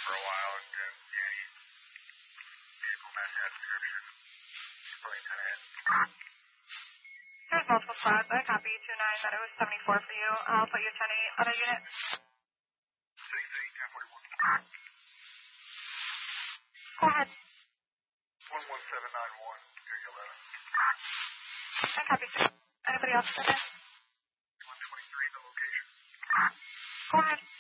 for a while, and yeah, vehicle match that description. Probably Lieutenant. There's multiple spots. I copy 2-9 that it was 74 for you. I'll put you 10-8. Other unit. 6-8, 1041. Go ahead. 11791, area 11. I copy 6. Anybody else? 123, the location. Go ahead.